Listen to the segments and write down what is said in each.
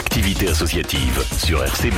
l'activité associative sur RCB.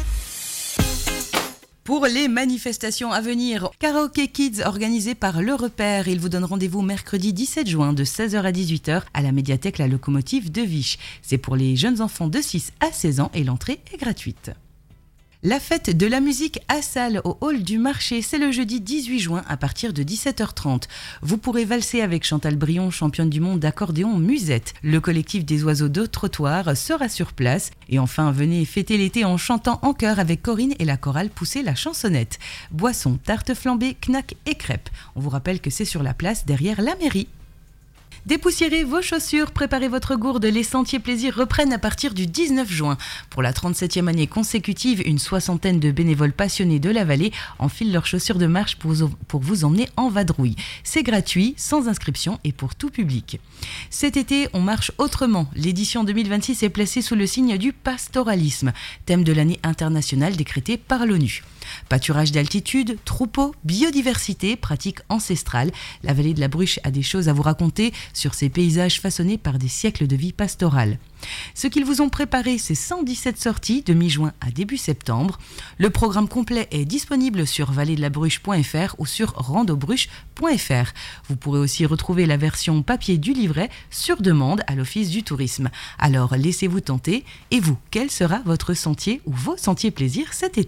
Pour les manifestations à venir, Karaoke Kids organisé par Le Repère. Il vous donne rendez-vous mercredi 17 juin de 16h à 18h à la médiathèque La Locomotive de Viche. C'est pour les jeunes enfants de 6 à 16 ans et l'entrée est gratuite. La fête de la musique à Salles au hall du marché, c'est le jeudi 18 juin à partir de 17h30. Vous pourrez valser avec Chantal Brion, championne du monde d'accordéon musette. Le collectif des oiseaux de trottoir sera sur place. Et enfin, venez fêter l'été en chantant en chœur avec Corinne et la chorale Pousser la chansonnette. Boissons, tartes flambées, knacks et crêpes. On vous rappelle que c'est sur la place derrière la mairie. Dépoussiérez vos chaussures, préparez votre gourde. Les sentiers plaisirs reprennent à partir du 19 juin. Pour la 37e année consécutive, une soixantaine de bénévoles passionnés de la vallée enfilent leurs chaussures de marche pour vous emmener en vadrouille. C'est gratuit, sans inscription et pour tout public. Cet été, on marche autrement. L'édition 2026 est placée sous le signe du pastoralisme, thème de l'année internationale décrétée par l'ONU. Pâturage d'altitude, troupeaux, biodiversité, pratiques ancestrales. La vallée de la Bruche a des choses à vous raconter sur ces paysages façonnés par des siècles de vie pastorale. Ce qu'ils vous ont préparé, c'est 117 sorties de mi-juin à début septembre. Le programme complet est disponible sur valleedelabruche.fr ou sur randobruche.fr. Vous pourrez aussi retrouver la version papier du livret sur demande à l'Office du tourisme. Alors laissez-vous tenter. Et vous, quel sera votre sentier ou vos sentiers plaisirs cet été ?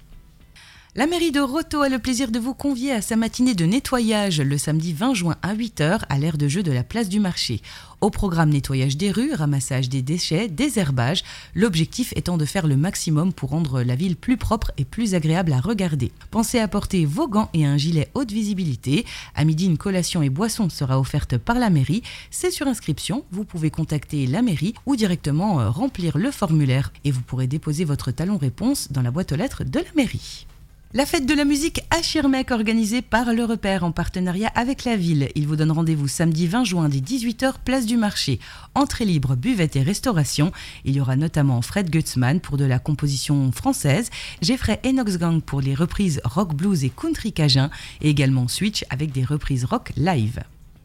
La mairie de Roto a le plaisir de vous convier à sa matinée de nettoyage le samedi 20 juin à 8h à l'aire de jeu de la place du marché. Au programme nettoyage des rues, ramassage des déchets, désherbage, l'objectif étant de faire le maximum pour rendre la ville plus propre et plus agréable à regarder. Pensez à porter vos gants et un gilet haute visibilité. À midi, une collation et boisson sera offerte par la mairie. C'est sur inscription, vous pouvez contacter la mairie ou directement remplir le formulaire et vous pourrez déposer votre talon réponse dans la boîte aux lettres de la mairie. La fête de la musique à Schirmeck organisée par Le Repère en partenariat avec la ville. Il vous donne rendez-vous samedi 20 juin dès 18h, place du marché. Entrée libre, buvette et restauration. Il y aura notamment Fred Gutzmann pour de la composition française, Jeffrey Enox Gang pour les reprises rock, blues et country cajun et également Switch avec des reprises rock live.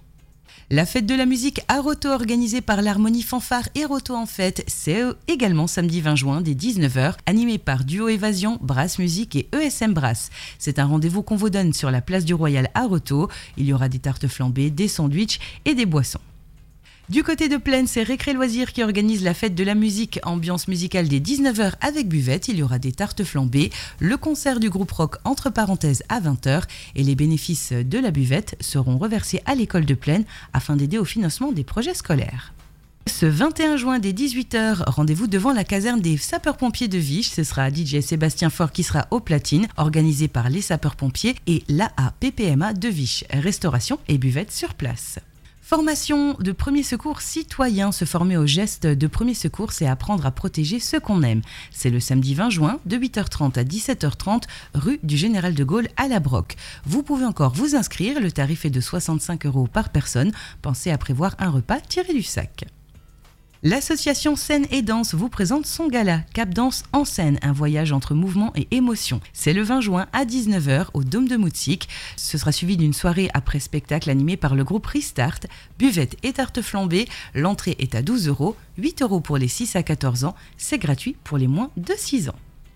La fête de la musique à Roto organisée par l'Harmonie Fanfare et Roto en fête, c'est également samedi 20 juin dès 19h, animé par Duo Évasion, Brass Musique et ESM Brass. C'est un rendez-vous qu'on vous donne sur la place du Royal à Roto. Il y aura des tartes flambées, des sandwichs et des boissons. Du côté de Plaine, c'est Récré Loisirs qui organise la fête de la musique, ambiance musicale dès 19h avec buvette. Il y aura des tartes flambées, le concert du groupe rock entre parenthèses à 20h et les bénéfices de la buvette seront reversés à l'école de Plaine afin d'aider au financement des projets scolaires. Ce 21 juin dès 18h, rendez-vous devant la caserne des sapeurs-pompiers de Viche. Ce sera DJ Sébastien Faure qui sera aux platines, organisé par les sapeurs-pompiers et l'AAPPMA de Viche. Restauration et buvette sur place. Formation de premier secours citoyen, se former aux gestes de premier secours, c'est apprendre à protéger ceux qu'on aime. C'est le samedi 20 juin de 8h30 à 17h30, rue du Général de Gaulle à La Broque. Vous pouvez encore vous inscrire, le tarif est de 65 € par personne. Pensez à prévoir un repas tiré du sac. L'association Scène et Danse vous présente son gala Cap Danse en scène, un voyage entre mouvement et émotion. C'est le 20 juin à 19h au Dôme de Moutsik. Ce sera suivi d'une soirée après spectacle animée par le groupe Restart. Buvette et tarte flambée. L'entrée est à 12 €, 8 € pour les 6 à 14 ans. C'est gratuit pour les moins de 6 ans.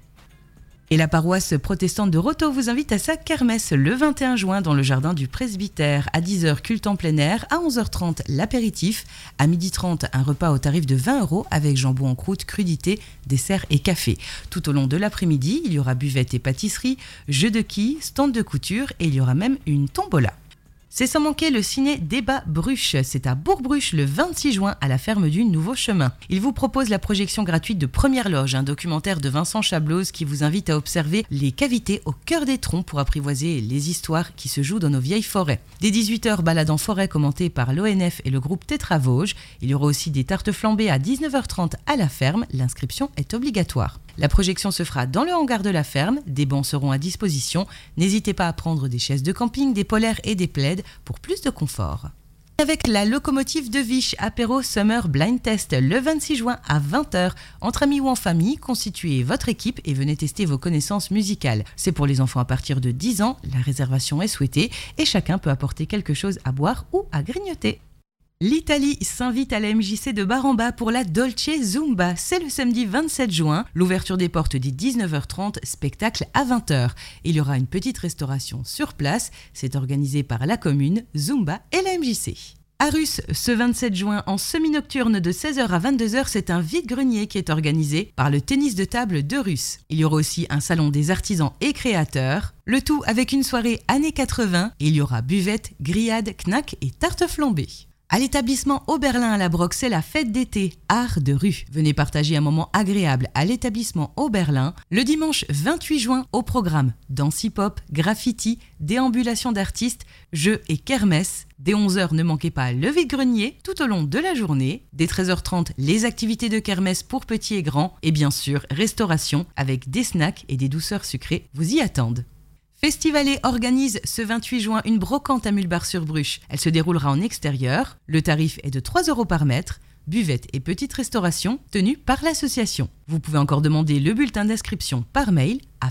Et la paroisse protestante de Roto vous invite à sa kermesse le 21 juin dans le jardin du presbytère. À 10h, culte en plein air. À 11h30, l'apéritif. À 12h30, un repas au tarif de 20 € avec jambon en croûte, crudité, dessert et café. Tout au long de l'après-midi, il y aura buvette et pâtisserie, jeux de quilles, stand de couture et il y aura même une tombola. C'est sans manquer le ciné Débat Bruche. C'est à Bourg-Bruche le 26 juin à la ferme du Nouveau Chemin. Il vous propose la projection gratuite de Première Loge, un documentaire de Vincent Chablose qui vous invite à observer les cavités au cœur des troncs pour apprivoiser les histoires qui se jouent dans nos vieilles forêts. Dès 18h, balade en forêt commentée par l'ONF et le groupe Tétra Vosges. Il y aura aussi des tartes flambées à 19h30 à la ferme. L'inscription est obligatoire. La projection se fera dans le hangar de la ferme, des bancs seront à disposition. N'hésitez pas à prendre des chaises de camping, des polaires et des plaids pour plus de confort. Avec la locomotive de Viche, apéro Summer Blind Test le 26 juin à 20h. Entre amis ou en famille, constituez votre équipe et venez tester vos connaissances musicales. C'est pour les enfants à partir de 10 ans, la réservation est souhaitée et chacun peut apporter quelque chose à boire ou à grignoter. L'Italie s'invite à la MJC de Bar-en-Bas pour la Dolce Zumba. C'est le samedi 27 juin. L'ouverture des portes dit 19h30, spectacle à 20h. Il y aura une petite restauration sur place. C'est organisé par la commune, Zumba et la MJC. À Russe, ce 27 juin, en semi-nocturne de 16h à 22h, c'est un vide-grenier qui est organisé par le tennis de table de Russe. Il y aura aussi un salon des artisans et créateurs, le tout avec une soirée années 80. Et il y aura buvette, grillade, knack et tarte flambée. À l'établissement Oberlin à la Broc, c'est la fête d'été, art de rue. Venez partager un moment agréable à l'établissement Oberlin le dimanche 28 juin au programme danse hip-hop, graffiti, déambulation d'artistes, jeux et kermesse. Dès 11h, ne manquez pas le vide-grenier tout au long de la journée. Dès 13h30, les activités de kermesse pour petits et grands. Et bien sûr, restauration avec des snacks et des douceurs sucrées vous y attendent. Festivalet organise ce 28 juin une brocante à Mulbar-sur-Bruche. Elle se déroulera en extérieur. Le tarif est de 3 € par mètre. Buvette et petite restauration tenue par l'association. Vous pouvez encore demander le bulletin d'inscription par mail à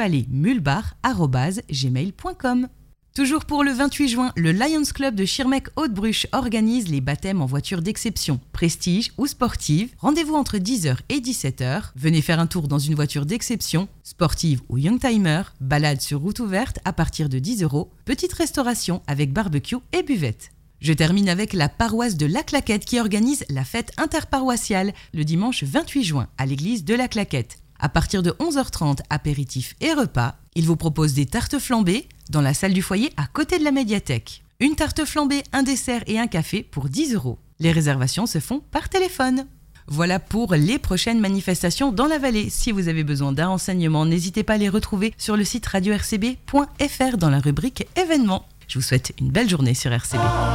festivaletmulbar@gmail.com. Toujours pour le 28 juin, le Lions Club de Schirmeck-Haute-Bruche organise les baptêmes en voiture d'exception, prestige ou sportive. Rendez-vous entre 10h et 17h. Venez faire un tour dans une voiture d'exception, sportive ou youngtimer, balade sur route ouverte à partir de 10 €, petite restauration avec barbecue et buvette. Je termine avec la paroisse de La Claquette qui organise la fête interparoissiale le dimanche 28 juin à l'église de La Claquette. À partir de 11h30, apéritifs et repas, il vous propose des tartes flambées dans la salle du foyer à côté de la médiathèque. Une tarte flambée, un dessert et un café pour 10 €. Les réservations se font par téléphone. Voilà pour les prochaines manifestations dans la vallée. Si vous avez besoin d'un renseignement, n'hésitez pas à les retrouver sur le site radio-rcb.fr dans la rubrique événements. Je vous souhaite une belle journée sur RCB.